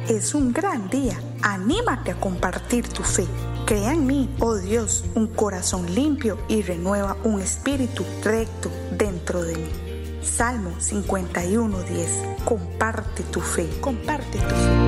es un gran día. Anímate a compartir tu fe. Crea en mí, oh Dios, un corazón limpio y renueva un espíritu recto dentro de mí. Salmo 51:10. Comparte tu fe. Comparte tu fe.